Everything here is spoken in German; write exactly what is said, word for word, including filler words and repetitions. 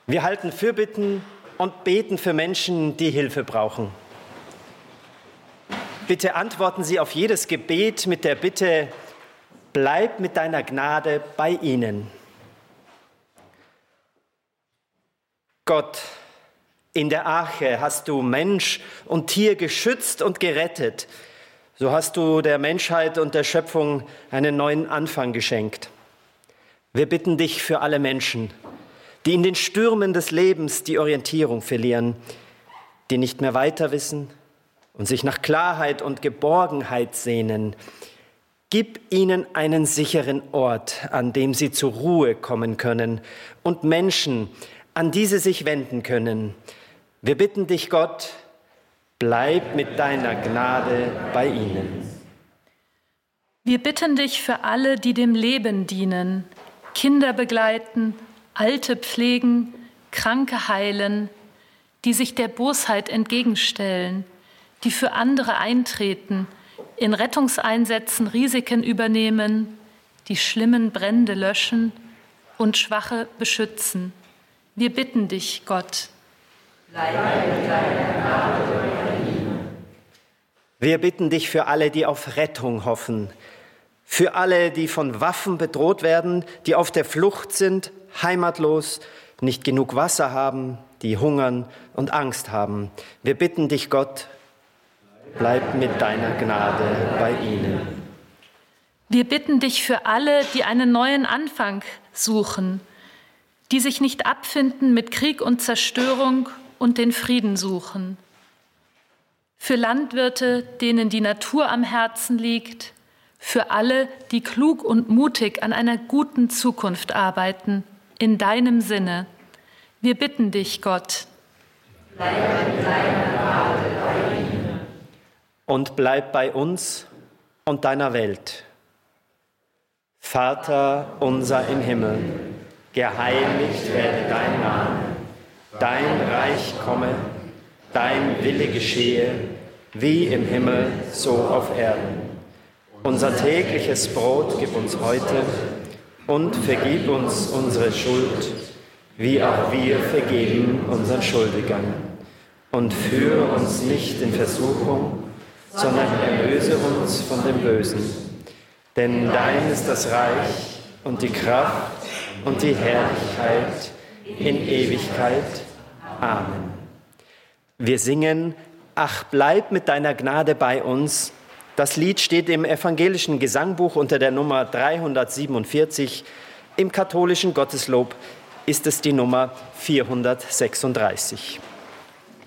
Wir halten Fürbitten und beten für Menschen, die Hilfe brauchen. Bitte antworten Sie auf jedes Gebet mit der Bitte, bleib mit deiner Gnade bei ihnen. Gott, in der Arche hast du Mensch und Tier geschützt und gerettet. So hast du der Menschheit und der Schöpfung einen neuen Anfang geschenkt. Wir bitten dich für alle Menschen, die in den Stürmen des Lebens die Orientierung verlieren, die nicht mehr weiter wissen und sich nach Klarheit und Geborgenheit sehnen. Gib ihnen einen sicheren Ort, an dem sie zur Ruhe kommen können und Menschen, an die sie sich wenden können. Wir bitten dich, Gott, bleib mit deiner Gnade bei ihnen. Wir bitten dich für alle, die dem Leben dienen, Kinder begleiten, Alte pflegen, Kranke heilen, die sich der Bosheit entgegenstellen, die für andere eintreten, in Rettungseinsätzen Risiken übernehmen, die schlimmen Brände löschen und Schwache beschützen. Wir bitten dich, Gott. Wir bitten dich für alle, die auf Rettung hoffen, für alle, die von Waffen bedroht werden, die auf der Flucht sind, heimatlos, nicht genug Wasser haben, die hungern und Angst haben. Wir bitten dich, Gott, bleib mit deiner Gnade bei ihnen. Wir bitten dich für alle, die einen neuen Anfang suchen, die sich nicht abfinden mit Krieg und Zerstörung und den Frieden suchen. Für Landwirte, denen die Natur am Herzen liegt, für alle, die klug und mutig an einer guten Zukunft arbeiten, in deinem Sinne. Wir bitten dich, Gott. Bleib mit deiner Gnade bei ihnen. Und bleib bei uns und deiner Welt. Vater unser im Himmel, geheiligt werde dein Name, dein Reich komme, dein Wille geschehe, wie im Himmel, so auf Erden. Unser tägliches Brot gib uns heute und vergib uns unsere Schuld, wie auch wir vergeben unseren Schuldigern. Und führe uns nicht in Versuchung, sondern erlöse uns von dem Bösen. Denn dein ist das Reich und die Kraft und die Herrlichkeit in Ewigkeit. Amen. Wir singen, ach, bleib mit deiner Gnade bei uns. Das Lied steht im evangelischen Gesangbuch unter der Nummer dreihundertsiebenundvierzig. Im katholischen Gotteslob ist es die Nummer vierhundertsechsunddreißig.